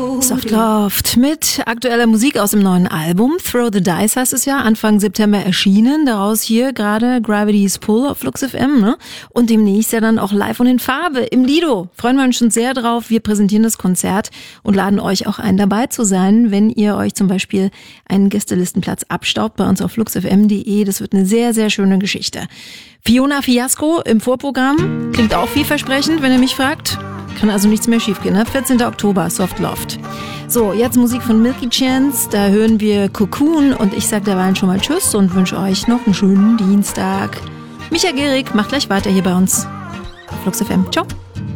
Soft Loft mit aktueller Musik aus dem neuen Album. Throw the Dice heißt es ja, Anfang September erschienen. Daraus hier gerade Gravity's Pull auf Flux FM. Ne? Und demnächst ja dann auch live und in Farbe im Lido. Freuen wir uns schon sehr drauf. Wir präsentieren das Konzert und laden euch auch ein, dabei zu sein, wenn ihr euch zum Beispiel einen Gästelistenplatz abstaubt bei uns auf fluxfm.de. Das wird eine sehr, sehr schöne Geschichte. Fiona Fiasco im Vorprogramm. Klingt auch vielversprechend, wenn ihr mich fragt. Kann also nichts mehr schiefgehen, ne? 14. Oktober, Soft Loft. So, jetzt Musik von Milky Chance. Da hören wir Cocoon und ich sag derweil schon mal Tschüss und wünsche euch noch einen schönen Dienstag. Micha Gehrig macht gleich weiter hier bei uns auf Flux FM. Ciao.